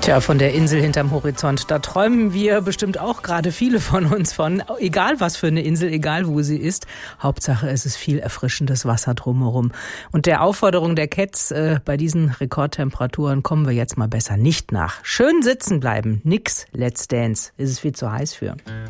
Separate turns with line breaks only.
Tja, von der Insel hinterm Horizont, da träumen wir bestimmt auch gerade viele von uns von. Egal was für eine Insel, egal wo sie ist. Hauptsache es ist viel erfrischendes Wasser drumherum. Und der Aufforderung der Cats, bei diesen Rekordtemperaturen kommen wir jetzt mal besser nicht nach. Schön sitzen bleiben, nix Let's Dance, ist es viel zu heiß für.